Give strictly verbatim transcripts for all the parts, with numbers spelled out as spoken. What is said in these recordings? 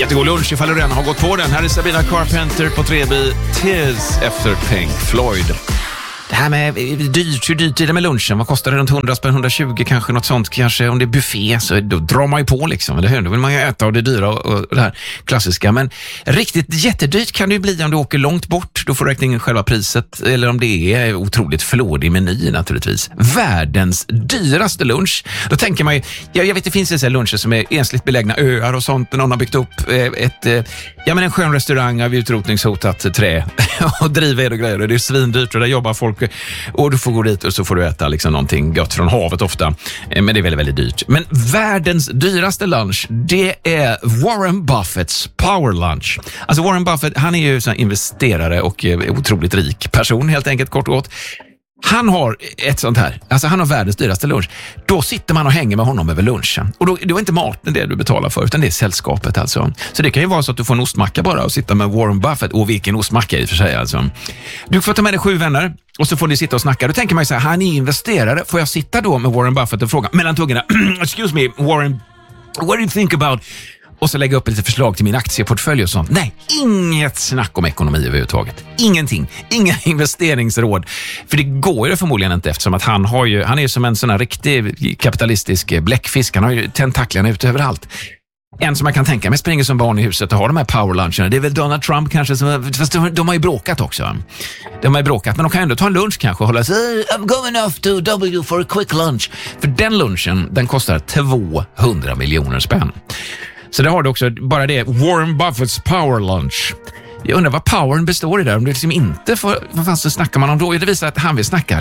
Jättegod lunch ifall du redan har gått på den. Här är Sabrina Carpenter på tre B, Tears efter Pink Floyd. Det här med dyrt, hur dyrt är det med lunchen? Vad kostar det? Runt hundra spänn, hundratjugo kanske, något sånt. Kanske om det är buffé så då drar man ju på liksom. Eller hur? Då vill man ju äta av det dyra och, och det här klassiska. Men riktigt jättedyrt kan det ju bli om du åker långt bort. Då får du räkna in själva priset. Eller om det är otroligt flådig meny naturligtvis. Världens dyraste lunch. Då tänker man ju, jag, jag vet det finns ju luncher som är ensligt belägna öar och sånt. Någon har byggt upp ett, ja, men en skön restaurang av utrotningshotat trä och driver och grejer. Och det är svindyrt och där jobbar folk. Och du får gå dit och så får du äta liksom någonting gott från havet ofta. Men det är väldigt, väldigt dyrt. Men världens dyraste lunch, det är Warren Buffetts Power Lunch. Alltså Warren Buffett, han är ju så investerare och otroligt rik person helt enkelt, kort och gott. Han har ett sånt här, alltså han har världens dyraste lunch. Då sitter man och hänger med honom över lunchen. Och då, då är inte maten det du betalar för, utan det är sällskapet alltså. Så det kan ju vara så att du får en ostmacka bara och sitta med Warren Buffett. Och vilken ostmacka i och för sig alltså. Du får ta med dig sju vänner och så får ni sitta och snacka. Då tänker man ju så här, han är investerare. Får jag sitta då med Warren Buffett och fråga mellan tuggarna, excuse me Warren, what do you think about... Och så lägga upp lite förslag till min aktieportfölj och sånt. Nej, inget snack om ekonomi överhuvudtaget. Ingenting. Inga investeringsråd. För det går ju förmodligen inte eftersom att han har ju, han är ju som en sån här riktig kapitalistisk bläckfisk. Han har ju tentaklarna ute överallt. En som man kan tänka mig springer som barn i huset och har de här powerluncherna. Det är väl Donald Trump kanske. Som, fast de, de har ju bråkat också. De har ju bråkat, men de kan ändå ta en lunch kanske och hålla sig. I'm going off to W for a quick lunch. För den lunchen, den kostar tvåhundra miljoner spänn. Så det har du också, bara det, Warren Buffetts Power Lunch. Jag undrar vad powern består i där. Om det liksom inte får, vad fan så snackar man om då? Det visar att han vill snacka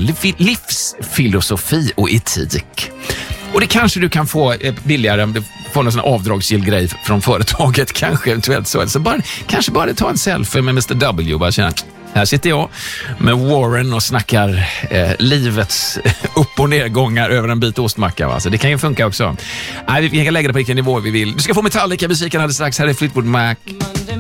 livsfilosofi och etik. Och det kanske du kan få billigare om du får någon sån avdragsgill grej från företaget. Kanske eventuellt så. Så bara, kanske bara ta en selfie med mister W och bara känna, här sitter jag med Warren och snackar eh, livets upp- och nedgångar över en bit ostmacka. Va? Så det kan ju funka också. Nej, vi kan lägga det på vilken nivå vi vill. Du ska få Metallica, musiken alldeles strax. Här är Fleetwood Mac.